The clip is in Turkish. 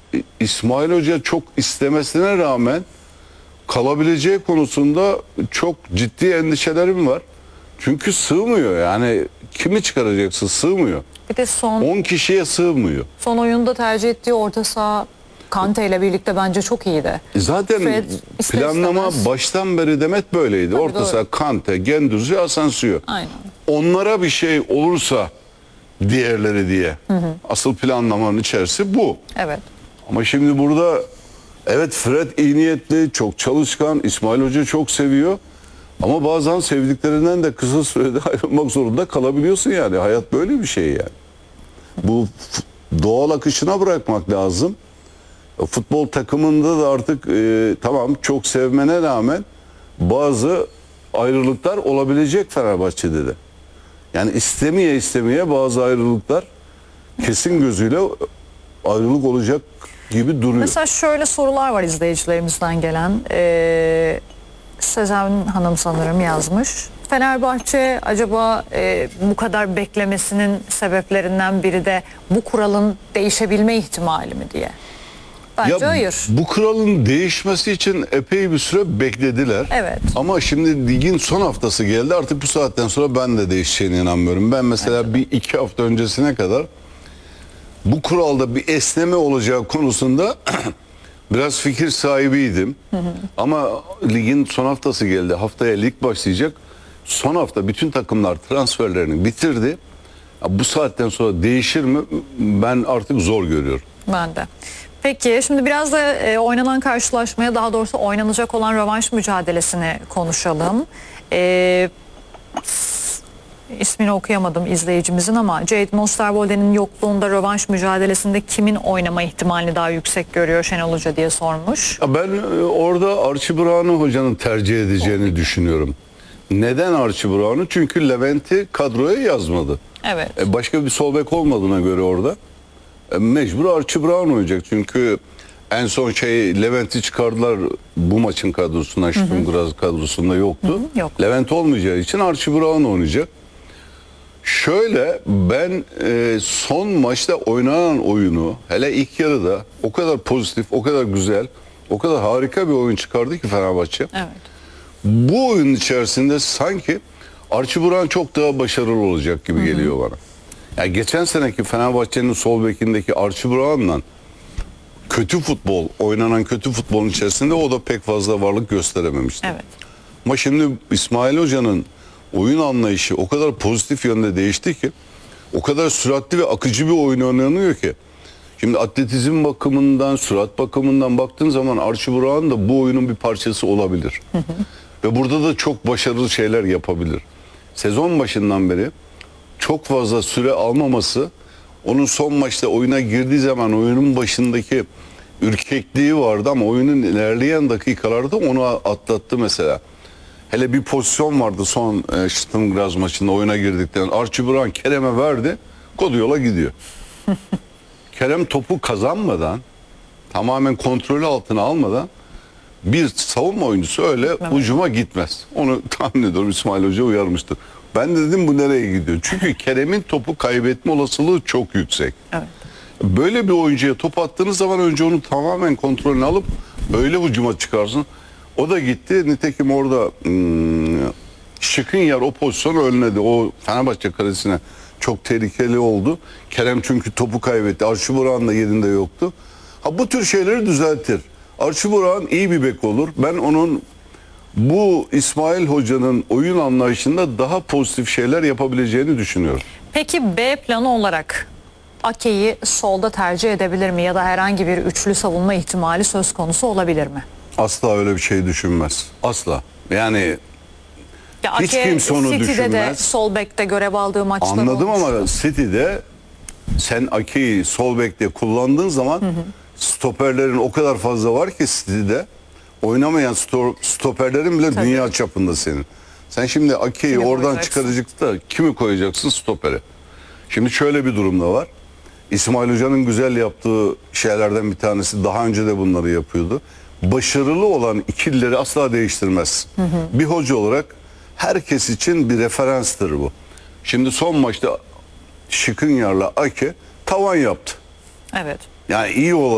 İsmail Hoca çok istemesine rağmen kalabileceği konusunda çok ciddi endişelerim var. Çünkü sığmıyor, yani kimi çıkaracaksın, sığmıyor. Bir de 10 kişiye sığmıyor. son oyunda tercih ettiği orta saha Kante ile birlikte bence çok iyiydi. Zaten Fred ister planlama istemez. baştan beri Demet böyleydi. Tabii, Orta saha Kante, Güendüz'ü, Asensio. Aynen. Onlara bir şey olursa diğerleri diye. Asıl planlamanın içerisi bu. Evet. Ama şimdi burada evet, Fred iyi niyetli, çok çalışkan, İsmail Hoca çok seviyor. Ama bazen sevdiklerinden de kısa sürede ayrılmak zorunda kalabiliyorsun yani. Hayat böyle bir şey yani. Bu doğal akışına bırakmak lazım. Futbol takımında da artık tamam, çok sevmene rağmen bazı ayrılıklar olabilecek Fenerbahçe'de de. Yani istemeye istemeye bazı ayrılıklar kesin gözüyle ayrılık olacak gibi duruyor. Mesela şöyle sorular var izleyicilerimizden gelen. Sezen Hanım sanırım yazmış. Fenerbahçe acaba bu kadar beklemesinin sebeplerinden biri de bu kuralın değişebilme ihtimali mi diye? Bence hayır. Bu kuralın değişmesi için epey bir süre beklediler. Evet. Ama şimdi ligin son haftası geldi. Artık bu saatten sonra ben de değişeceğine inanmıyorum. Ben mesela bir iki hafta öncesine kadar bu kuralda bir esneme olacağı konusunda biraz fikir sahibiydim. Ama ligin son haftası geldi. Haftaya lig başlayacak. Son hafta bütün takımlar transferlerini bitirdi. Bu saatten sonra değişir mi? Ben artık zor görüyorum. Ben de. Peki şimdi biraz da oynanan karşılaşmaya, daha doğrusu oynanacak olan rövanş mücadelesini konuşalım. İsmini okuyamadım izleyicimizin ama Jadon Osterwolde'nin yokluğunda rövanş mücadelesinde kimin oynama ihtimalini daha yüksek görüyor Şenol Hoca diye sormuş. Ben orada Archie Brown'u hocanın tercih edeceğini düşünüyorum. Neden Archie Brown'u? Çünkü Levent'i kadroya yazmadı. Evet. Başka bir sol bek olmadığına göre orada mecbur Archie Brown oynayacak. Çünkü en son Levent'i çıkardılar, bu maçın kadrosundan, Sturm kadrosunda yoktu. Yok. Levent olmayacağı için Archie Brown oynayacak. Şöyle, ben son maçta oynanan oyunu, hele ilk yarıda o kadar pozitif, o kadar güzel, o kadar harika bir oyun çıkardı ki Fenerbahçe. Evet. Bu oyunun içerisinde sanki Archie Brown çok daha başarılı olacak gibi geliyor bana. Yani geçen seneki Fenerbahçe'nin sol bekindeki Archie Brown'la kötü futbol, oynanan kötü futbolun içerisinde o da pek fazla varlık gösterememişti. Evet. Ama şimdi İsmail Hoca'nın oyun anlayışı o kadar pozitif yönde değişti ki, o kadar süratli ve akıcı bir oyun oynanıyor ki. Şimdi atletizm bakımından, sürat bakımından baktığın zaman Archie Brown da bu oyunun bir parçası olabilir. Ve burada da çok başarılı şeyler yapabilir. Sezon başından beri çok fazla süre almaması, onun son maçta oyuna girdiği zaman oyunun başındaki ürkekliği vardı ama oyunun ilerleyen dakikalarda onu atlattı mesela. Hele bir pozisyon vardı son Sturm maçında oyuna girdikten. Archie Brown Kerem'e verdi, kodu yola gidiyor. Kerem topu kazanmadan, tamamen kontrolü altına almadan bir savunma oyuncusu öyle hücuma gitmez. Onu tahmin ediyorum, İsmail Hoca uyarmıştır. Ben de dedim bu nereye gidiyor? Çünkü Kerem'in topu kaybetme olasılığı çok yüksek. Evet. Böyle bir oyuncuya top attığınız zaman önce onu tamamen kontrolünü alıp öyle hücuma çıkarsın. O da gitti. Nitekim orada Skriniar o pozisyonu önledi. O Fenerbahçe kalesine çok tehlikeli oldu. Kerem çünkü topu kaybetti. Archie Brown da yerinde yoktu. Bu tür şeyleri düzeltir. Archie Brown iyi bir bek olur. Ben onun bu İsmail Hoca'nın oyun anlayışında daha pozitif şeyler yapabileceğini düşünüyorum. Peki B planı olarak Ake'yi solda tercih edebilir mi ya da herhangi bir üçlü savunma ihtimali söz konusu olabilir mi? Asla öyle bir şey düşünmez. Asla. Yani ya hiç Ake, kimse onu City'de düşünmez. de sol bekte görev aldığı maçlar anladım olmuştu. ama City'de sen Ake'yi sol bekte kullandığın zaman stoperlerin o kadar fazla var ki City'de oynamayan stoperlerin bile dünya çapında senin. Sen şimdi Ake'yi oradan çıkaracaksın da kimi koyacaksın stopere? Şimdi şöyle bir durum da var. İsmail Hoca'nın güzel yaptığı şeylerden bir tanesi, daha önce de bunları yapıyordu. Başarılı olan ikilileri asla değiştirmez. Bir hoca olarak herkes için bir referanstır bu. Şimdi son maçta Skriniar'la Ake tavan yaptı. Evet. Yani iyi olarak